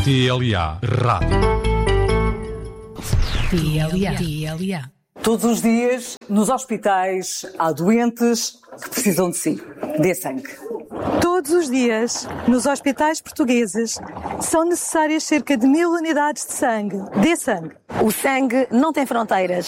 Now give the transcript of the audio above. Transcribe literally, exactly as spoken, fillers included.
T L A Rádio. T L A. T L A. Todos os dias, nos hospitais, há doentes que precisam de si. Dê sangue. Todos os dias, nos hospitais portugueses, são necessárias cerca de mil unidades de sangue. Dê sangue. O sangue não tem fronteiras.